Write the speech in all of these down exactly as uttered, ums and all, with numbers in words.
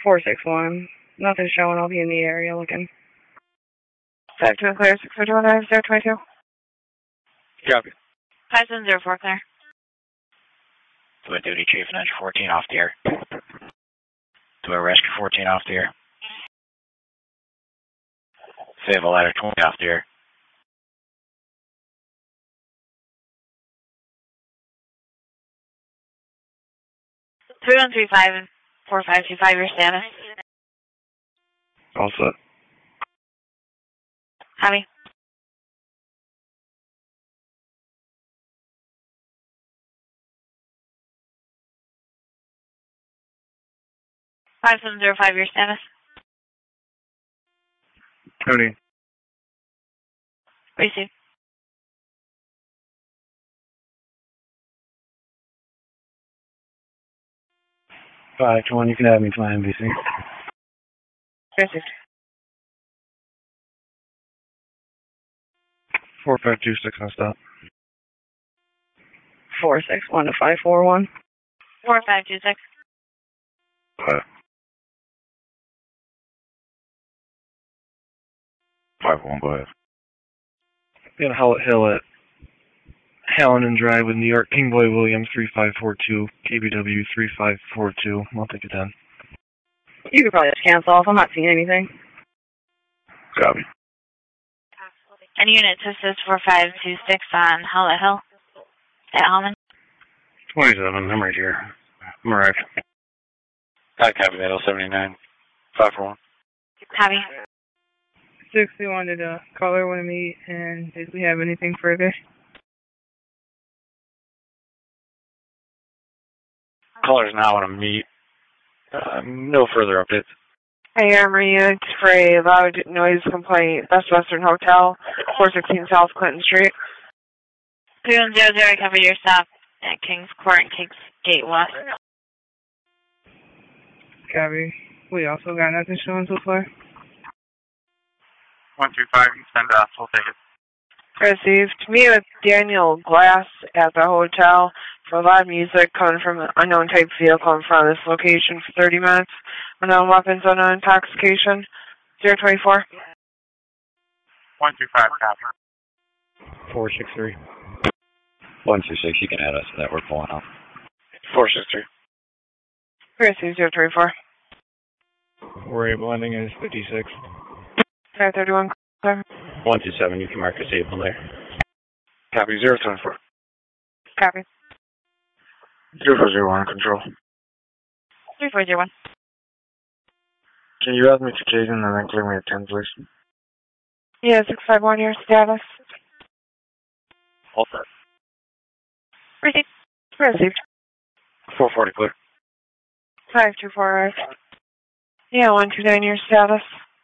four six one. Nothing showing. I'll be in the area looking. five two clear, six four two one nine zero two two. Copy. five seven zero four clear. To a duty chief, and fourteen off the air. To a rescue fourteen off the air. Save a ladder twenty off the air. three one three five and four five two five, your status. All set. Copy. five seven zero five, your status. Tony. Receive. five two one, you can have me fly N B C. Received. four five two six on stop. four six one to five four one. four five two six. Five. Five one, go ahead. Got a Howlett Hill at Hallinan Drive with New York King Boy Williams three five four two, K B W three five four two. I'll take a ten. You could probably just cancel off. I'm not seeing anything. Copy. And unit to assist four five two six on Howlett Hill at Hallman. twenty-seven, I'm right here. I'm arrived. Hi, copy that, L seventy-nine. five four one. Copy. sixty wanted to caller want to meet, and did we have anything further? Callers now want to meet. Uh, no further updates. Hey, Armor Unit for a loud noise complaint. Best Western Hotel, four sixteen South Clinton Street. three one zero zero, cover your stop at Kings Court and Kings Gate West. Copy. We also got nothing showing so far. one two five, send off, we'll take it. Received. Me with Daniel Glass at the hotel for loud music coming from an unknown type vehicle in front of this location for thirty minutes. Unknown weapons, unknown intoxication. zero two four. one two five, copy. four six three. one two six, you can add us to that, we're pulling out. four six three. Received. zero two four. We're landing is fifty-six. five thirty-one. Clear. one two seven, you can mark disabled there. Copy, zero seven four. Copy. zero four zero one, control. three four zero one. Can you add me to Caden and then clear me at ten, please? Yeah, six five one, your status. All set. Received. Received. four forty, clear. five two four arrived. Yeah, one two nine, your status.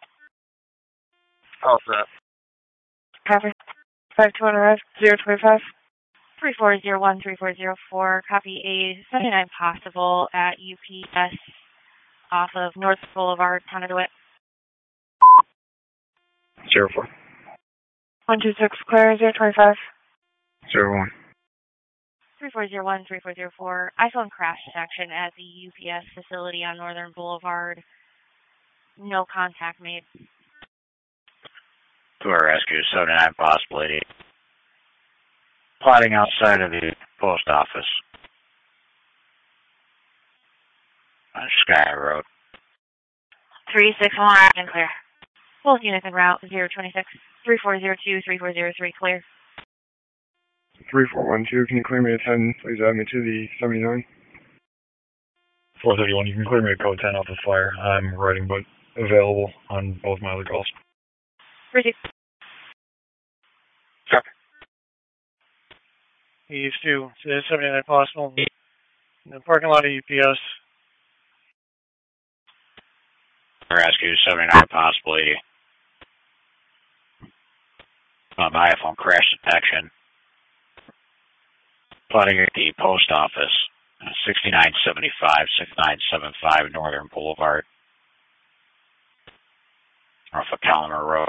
All set. Copy. five two one arrived. zero two five. three four zero one, three four zero four, copy a seventy-nine possible at U P S off of North Boulevard, Conduit. zero four. one two six, clear. zero two five. zero one. three four zero one, three four zero four, iPhone crash detection at the U P S facility on Northern Boulevard. No contact made. To our rescue, seventy-nine possible eighty. Plotting outside of the post office. On Sky Road. three six one, and clear. Both units en route, zero two six, three four zero two, three four zero three, clear. three four one two, can you clear me at ten? Please add me to the seventy-nine. four thirty-one, you can clear me at code ten off the flyer. I'm writing, but available on both my other calls. Received. Copy. Eve two, seventy-nine possible. In the parking lot of U P S. Rescue, seventy-nine possible eighty. On iPhone crash detection. Plotting at the post office. sixty-nine seventy-five, sixty-nine seventy-five Northern Boulevard. Off of Calumet Road.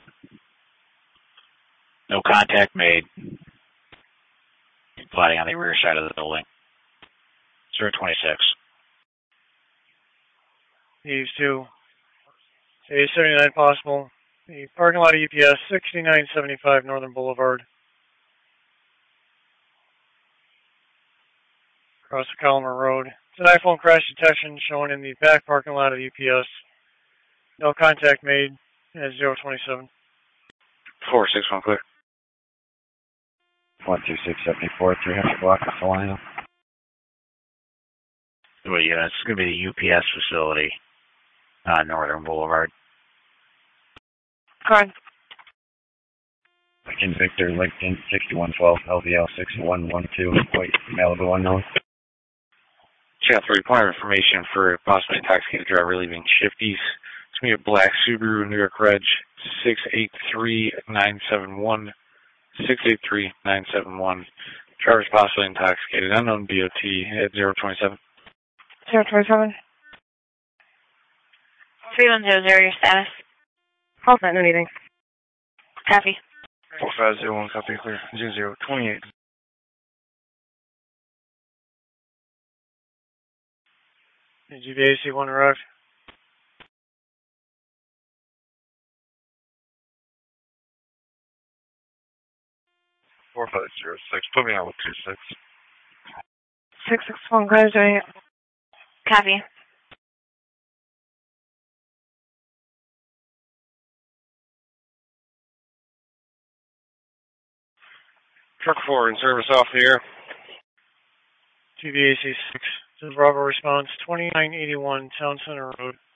No contact made. Plotting on the rear side of the building. zero two six. These two. A seventy-nine possible. The parking lot of U P S, sixty-nine seventy-five Northern Boulevard. Across the Collimer Road. It's an iPhone crash detection shown in the back parking lot of U P S. No contact made at zero twenty-seven. four six one clear. one two six seven four, three hundred block of Salina. Well, yeah, it's going to be the U P S facility on Northern Boulevard. Go ahead. Lincoln Victor, Lincoln sixty-one twelve, L V L six one one two, White, Malibu unknown. Channel three, point of information for a possibly intoxicated driver leaving Shifties. It's going to be a black Subaru, New York Reg, six eight three nine seven one, six eight three nine seven one. Driver's possibly intoxicated, unknown B O T at zero twenty-seven. zero twenty-seven. three one zero zero, your status. Call that no meeting. Copy. four five zero one, copy clear. zero zero twenty-eight. G V A C one arrived. four five zero six, put me on with two six. six six one, go ahead, Johnny. Copy. Truck four in service off the air. G V A C six. This is Bravo response, twenty-nine eighty-one Town Center Road.